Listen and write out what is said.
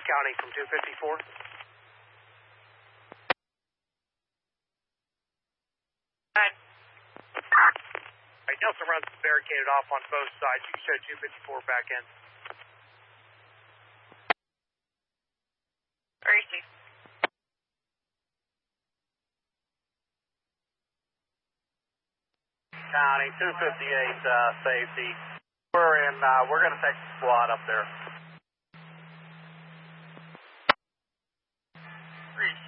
County from 254. Alright, Nelson runs barricaded off on both sides. You can show 254 back in. Where is he? County 258 safety. We're going to take the squad up there. Where is he?